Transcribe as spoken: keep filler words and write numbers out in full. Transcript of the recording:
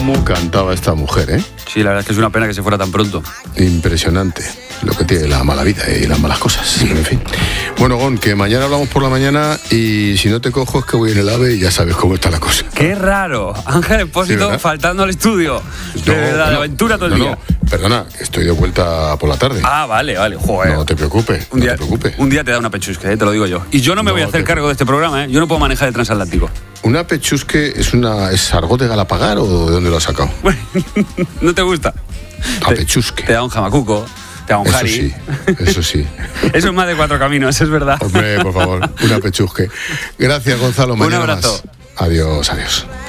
cómo cantaba esta mujer, ¿eh? Sí, la verdad es que es una pena que se fuera tan pronto. Impresionante lo que tiene la mala vida y las malas cosas, pero en fin. Bueno, Gon, que mañana hablamos por la mañana y si no te cojo es que voy en el AVE y ya sabes cómo está la cosa. ¡Qué raro! Ángel Expósito Sí, faltando al estudio. No, de verdad, no, la aventura todo el no, día. No, perdona, estoy de vuelta por la tarde. Ah, vale, vale. Joder. No te preocupes, un no día, te preocupes. Un día te da una pechusca, ¿eh? Te lo digo yo. Y yo no me No voy a hacer te... cargo de este programa, ¿eh? Yo no puedo manejar el transatlántico. ¿Una pechusque es una es argot de Galapagar o de dónde lo has sacado? ¿No te gusta? A pechusque. Te da un jamacuco, te da un Eso jari. sí, eso sí. Eso es más de cuatro caminos, es verdad. Hombre, por favor, una pechusque. Gracias, Gonzalo. Mañana Un abrazo. más. Adiós, adiós.